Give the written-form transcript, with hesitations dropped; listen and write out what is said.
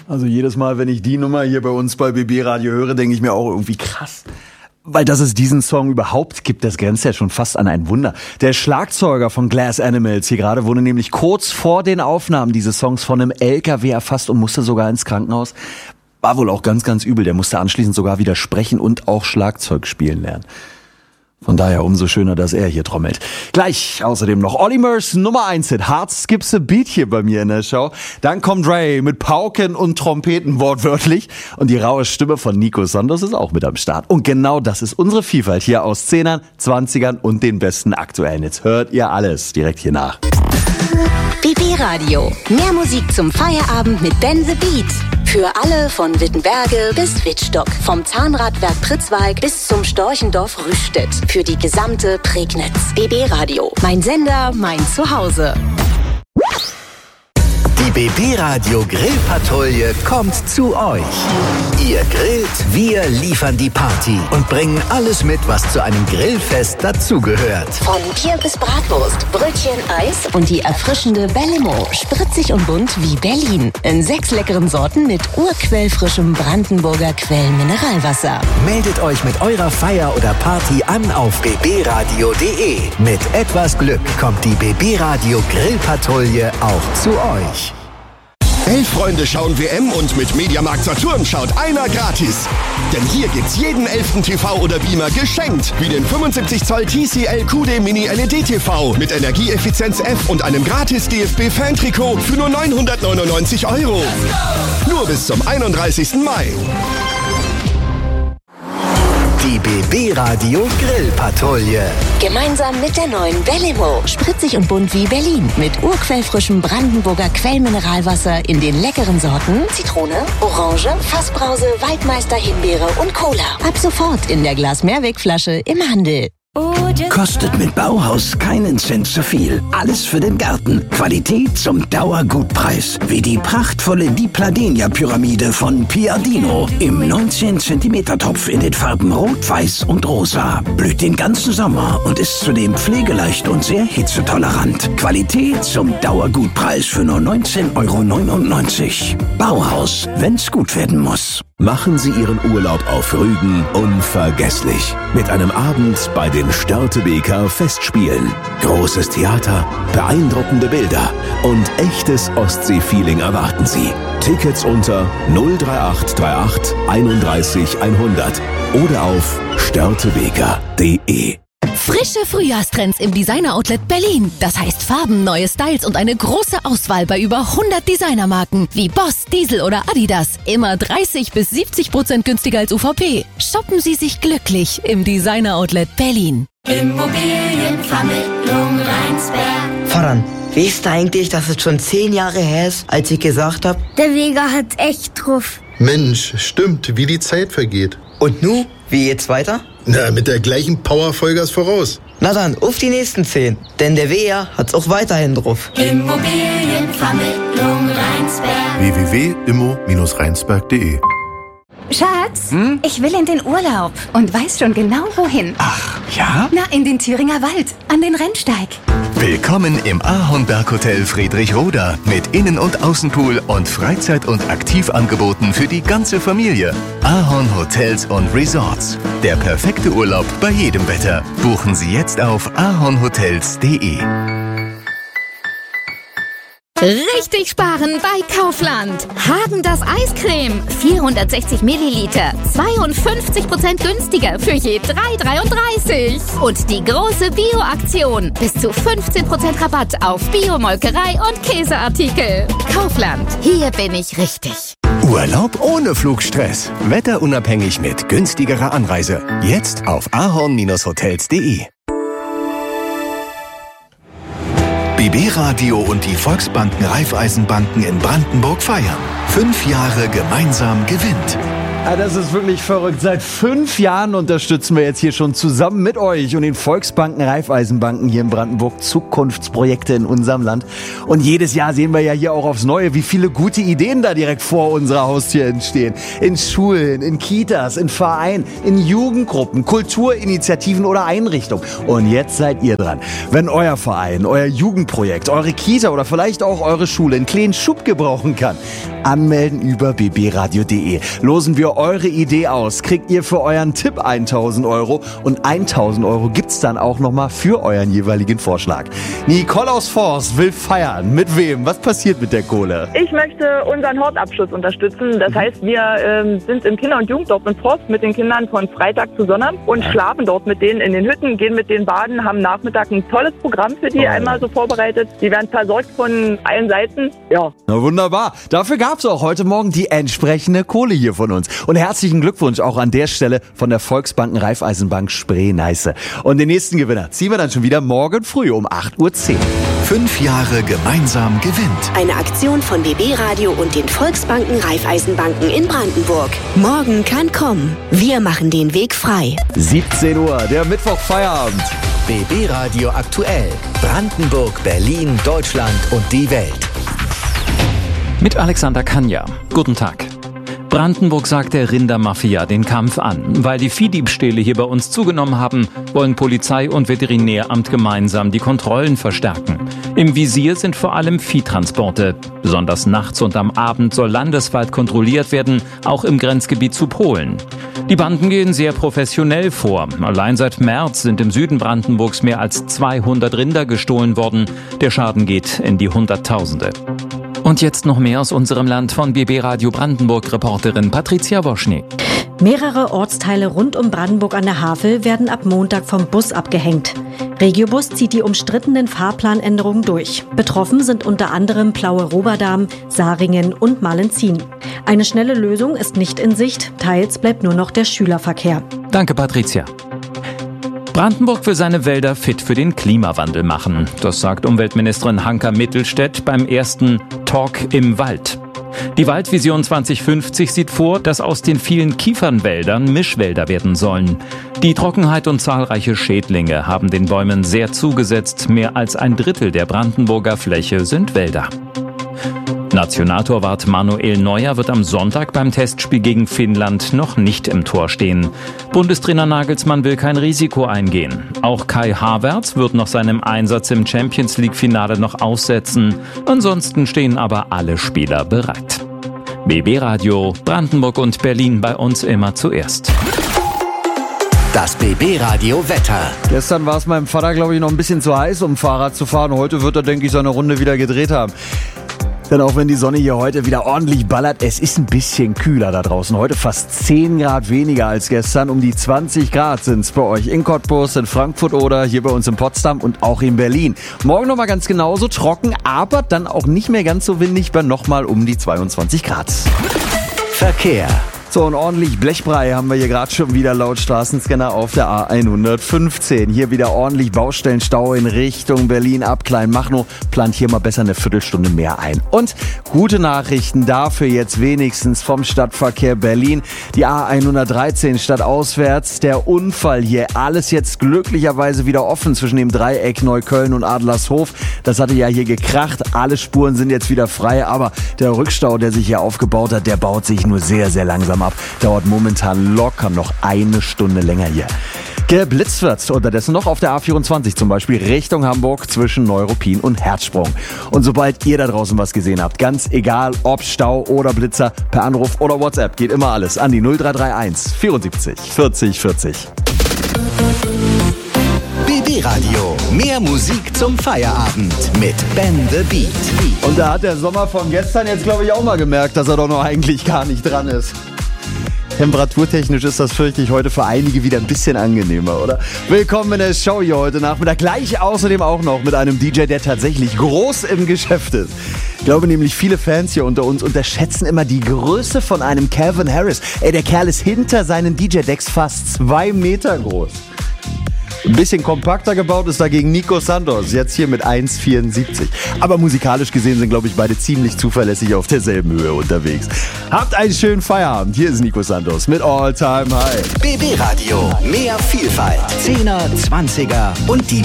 Also jedes Mal, wenn ich die Nummer hier bei uns bei BB Radio höre, denke ich mir auch irgendwie krass. Weil dass es diesen Song überhaupt gibt, das grenzt ja schon fast an ein Wunder. Der Schlagzeuger von Glass Animals hier gerade wurde nämlich kurz vor den Aufnahmen dieses Songs von einem LKW erfasst und musste sogar ins Krankenhaus. War wohl auch ganz, ganz übel. Der musste anschließend sogar wieder sprechen und auch Schlagzeug spielen lernen. Von daher umso schöner, dass er hier trommelt. Gleich außerdem noch Olly Murs Nummer 1 Hit. Hard Skips a Beat hier bei mir in der Show. Dann kommt Ray mit Pauken und Trompeten wortwörtlich. Und die raue Stimme von Nico Santos ist auch mit am Start. Und genau das ist unsere Vielfalt hier aus 10ern, 20ern und den besten aktuellen. Jetzt hört ihr alles direkt hier nach. BB Radio. Mehr Musik zum Feierabend mit Ben the Beat. Für alle von Wittenberge bis Wittstock. Vom Zahnradwerk Pritzwalk bis zum Storchendorf Rüstedt. Für die gesamte Prignitz. BB Radio. Mein Sender, mein Zuhause. Die BB Radio Grillpatrouille kommt zu euch. Ihr grillt, wir liefern die Party und bringen alles mit, was zu einem Grillfest dazugehört. Von Bier bis Bratwurst, Brötchen, Eis und die erfrischende Bellimo. Spritzig und bunt wie Berlin. In 6 leckeren Sorten mit urquellfrischem Brandenburger Quellmineralwasser. Meldet euch mit eurer Feier oder Party an auf bbradio.de. Mit etwas Glück kommt die BB Radio Grillpatrouille auch zu euch. 11 Freunde schauen WM und mit Mediamarkt Saturn schaut einer gratis. Denn hier gibt's jeden 11. TV oder Beamer geschenkt. Wie den 75 Zoll TCL QD Mini LED TV mit Energieeffizienz F und einem gratis DFB-Fan-Trikot für nur 999 €. Nur bis zum 31. Mai. Die BB Radio Grillpatrouille. Gemeinsam mit der neuen Bellimo. Spritzig und bunt wie Berlin. Mit urquellfrischem Brandenburger Quellmineralwasser in den leckeren Sorten Zitrone, Orange, Fassbrause, Waldmeister, Himbeere und Cola. Ab sofort in der Glas-Mehrweg-Flasche im Handel. Kostet mit Bauhaus keinen Cent zu viel. Alles für den Garten. Qualität zum Dauergutpreis. Wie die prachtvolle Di Pladenia-Pyramide von Piadino. Im 19 cm Topf in den Farben Rot, Weiß und Rosa. Blüht den ganzen Sommer und ist zudem pflegeleicht und sehr hitzetolerant. Qualität zum Dauergutpreis für nur 19,99 €. Bauhaus, wenn's gut werden muss. Machen Sie Ihren Urlaub auf Rügen unvergesslich. Mit einem Abend bei den Störtebeker Festspielen. Großes Theater, beeindruckende Bilder und echtes Ostsee-Feeling erwarten Sie. Tickets unter 03838 31 100 oder auf störtebeker.de. Frische Frühjahrstrends im Designer-Outlet Berlin. Das heißt Farben, neue Styles und eine große Auswahl bei über 100 Designermarken wie Boss, Diesel oder Adidas. Immer 30 bis 70% günstiger als UVP. Shoppen Sie sich glücklich im Designer-Outlet Berlin. Immobilienvermittlung Rheinsberg. Voran, weißt du eigentlich, dass es schon 10 Jahre her ist, als ich gesagt habe? Der Vega hat echt drauf. Mensch, stimmt, wie die Zeit vergeht. Und nu, wie geht's weiter? Na, mit der gleichen Power Vollgas voraus. Na dann, auf die nächsten 10. Denn der WR hat's auch weiterhin drauf. Immobilienvermittlung Rheinsberg. www.immo-rheinsberg.de. Schatz, ich will in den Urlaub und weiß schon genau wohin. Ach, ja? Na, in den Thüringer Wald, an den Rennsteig. Willkommen im Ahornberg Hotel Friedrichroda mit Innen- und Außenpool und Freizeit- und Aktivangeboten für die ganze Familie. Ahorn Hotels und Resorts. Der perfekte Urlaub bei jedem Wetter. Buchen Sie jetzt auf ahornhotels.de. Richtig sparen bei Kaufland. Häagen-Dazs Eiscreme. 460 Milliliter. 52% günstiger für je 3,33. Und die große Bio-Aktion. Bis zu 15% Rabatt auf Biomolkerei und Käseartikel. Kaufland. Hier bin ich richtig. Urlaub ohne Flugstress. Wetterunabhängig mit günstigerer Anreise. Jetzt auf ahorn-hotels.de. BB Radio und die Volksbanken Raiffeisenbanken in Brandenburg feiern. 5 Jahre gemeinsam gewinnt. Das ist wirklich verrückt. Seit 5 Jahren unterstützen wir jetzt hier schon zusammen mit euch und den Volksbanken, Raiffeisenbanken hier in Brandenburg Zukunftsprojekte in unserem Land. Und jedes Jahr sehen wir ja hier auch aufs Neue, wie viele gute Ideen da direkt vor unserer Haustür entstehen. In Schulen, in Kitas, in Vereinen, in Jugendgruppen, Kulturinitiativen oder Einrichtungen. Und jetzt seid ihr dran. Wenn euer Verein, euer Jugendprojekt, eure Kita oder vielleicht auch eure Schule einen kleinen Schub gebrauchen kann, anmelden über bbradio.de. Losen wir eure Idee aus, kriegt ihr für euren Tipp 1.000 € und 1.000 € gibt's dann auch nochmal für euren jeweiligen Vorschlag. Nicole aus Forst will feiern. Mit wem? Was passiert mit der Kohle? Ich möchte unseren Hortabschluss unterstützen. Das heißt, wir sind im Kinder- und Jugenddorf in Forst mit den Kindern von Freitag zu Sonntag und schlafen dort mit denen in den Hütten, gehen mit denen baden, haben Nachmittag ein tolles Programm für die einmal so vorbereitet. Die werden versorgt von allen Seiten. Ja. Na wunderbar. Dafür gab's auch heute Morgen die entsprechende Kohle hier von uns. Und herzlichen Glückwunsch auch an der Stelle von der Volksbanken Raiffeisenbank Spree-Neiße. Und den nächsten Gewinner ziehen wir dann schon wieder morgen früh um 8:10 Uhr. 5 Jahre gemeinsam gewinnt. Eine Aktion von BB Radio und den Volksbanken Raiffeisenbanken in Brandenburg. Morgen kann kommen. Wir machen den Weg frei. 17 Uhr, der Mittwoch-Feierabend. BB Radio aktuell. Brandenburg, Berlin, Deutschland und die Welt. Mit Alexander Kanja. Guten Tag. Brandenburg sagt der Rindermafia den Kampf an. Weil die Viehdiebstähle hier bei uns zugenommen haben, wollen Polizei und Veterinäramt gemeinsam die Kontrollen verstärken. Im Visier sind vor allem Viehtransporte. Besonders nachts und am Abend soll landesweit kontrolliert werden, auch im Grenzgebiet zu Polen. Die Banden gehen sehr professionell vor. Allein seit März sind im Süden Brandenburgs mehr als 200 Rinder gestohlen worden. Der Schaden geht in die Hunderttausende. Und jetzt noch mehr aus unserem Land von BB Radio Brandenburg-Reporterin Patricia Woschny. Mehrere Ortsteile rund um Brandenburg an der Havel werden ab Montag vom Bus abgehängt. Regiobus zieht die umstrittenen Fahrplanänderungen durch. Betroffen sind unter anderem Plaue-Roberdam, Saringen und Malenzin. Eine schnelle Lösung ist nicht in Sicht. Teils bleibt nur noch der Schülerverkehr. Danke, Patricia. Brandenburg will seine Wälder fit für den Klimawandel machen. Das sagt Umweltministerin Hanka Mittelstädt beim ersten Talk im Wald. Die Waldvision 2050 sieht vor, dass aus den vielen Kiefernwäldern Mischwälder werden sollen. Die Trockenheit und zahlreiche Schädlinge haben den Bäumen sehr zugesetzt. Mehr als 1/3 der Brandenburger Fläche sind Wälder. Nationaltorwart Manuel Neuer wird am Sonntag beim Testspiel gegen Finnland noch nicht im Tor stehen. Bundestrainer Nagelsmann will kein Risiko eingehen. Auch Kai Havertz wird nach seinem Einsatz im Champions-League-Finale noch aussetzen. Ansonsten stehen aber alle Spieler bereit. BB Radio, Brandenburg und Berlin bei uns immer zuerst. Das BB Radio Wetter. Gestern war es meinem Vater, glaube ich, noch ein bisschen zu heiß, um Fahrrad zu fahren. Heute wird er, denke ich, seine Runde wieder gedreht haben. Denn auch wenn die Sonne hier heute wieder ordentlich ballert, es ist ein bisschen kühler da draußen. Heute fast 10 Grad weniger als gestern. Um die 20 Grad sind es bei euch in Cottbus, in Frankfurt oder hier bei uns in Potsdam und auch in Berlin. Morgen nochmal ganz genauso trocken, aber dann auch nicht mehr ganz so windig bei nochmal um die 22 Grad. Verkehr. So, und ordentlich Blechbrei haben wir hier gerade schon wieder laut Straßenscanner auf der A115. Hier wieder ordentlich Baustellenstau in Richtung Berlin ab Kleinmachnow. Plant hier mal besser eine Viertelstunde mehr ein. Und gute Nachrichten dafür jetzt wenigstens vom Stadtverkehr Berlin. Die A113 stadtauswärts. Der Unfall hier. Alles jetzt glücklicherweise wieder offen zwischen dem Dreieck Neukölln und Adlershof. Das hatte ja hier gekracht. Alle Spuren sind jetzt wieder frei. Aber der Rückstau, der sich hier aufgebaut hat, der baut sich nur sehr, sehr langsam ab. Dauert momentan locker noch eine Stunde länger hier. Geblitzt wird unterdessen noch auf der A24 zum Beispiel Richtung Hamburg zwischen Neuruppin und Herzsprung. Und sobald ihr da draußen was gesehen habt, ganz egal ob Stau oder Blitzer, per Anruf oder WhatsApp, geht immer alles an die 0331 74 40 40. BB Radio. Mehr Musik zum Feierabend mit Ben the Beat. Und da hat der Sommer von gestern jetzt, glaube ich, auch mal gemerkt, dass er doch noch eigentlich gar nicht dran ist. Temperaturtechnisch ist das, fürchte ich, heute für einige wieder ein bisschen angenehmer, oder? Willkommen in der Show hier heute Nachmittag. Gleich außerdem auch noch mit einem DJ, der tatsächlich groß im Geschäft ist. Ich glaube nämlich, viele Fans hier unter uns unterschätzen immer die Größe von einem Calvin Harris. Der Kerl ist hinter seinen DJ-Decks fast 2 Meter groß. Ein bisschen kompakter gebaut ist dagegen Nico Santos, jetzt hier mit 1,74. Aber musikalisch gesehen sind, glaube ich, beide ziemlich zuverlässig auf derselben Höhe unterwegs. Habt einen schönen Feierabend. Hier ist Nico Santos mit All Time High. BB Radio. Mehr Vielfalt. 10er, 20er und die